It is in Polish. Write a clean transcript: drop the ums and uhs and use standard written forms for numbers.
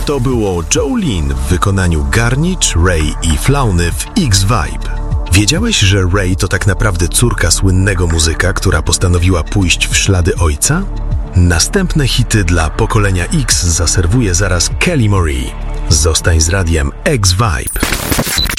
To było Jolene w wykonaniu Garnish, Ray i Flauny w X-Vibe. Wiedziałeś, że Ray to tak naprawdę córka słynnego muzyka, która postanowiła pójść w ślady ojca? Następne hity dla pokolenia X zaserwuje zaraz Kelly Marie. Zostań z radiem X-Vibe.